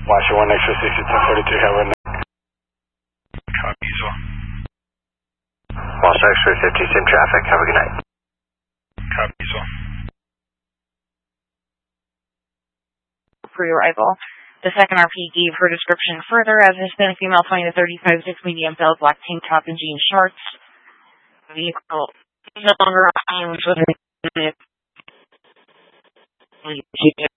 Washington 1 extra 6242, have a good night. Copy as well. Washington extra 50, same traffic, have a good night. Copy as well. For your arrival. The second RP gave her description further as Hispanic female 20 to 35, 6 medium build, black tank top and jean shorts. Vehicle no longer on with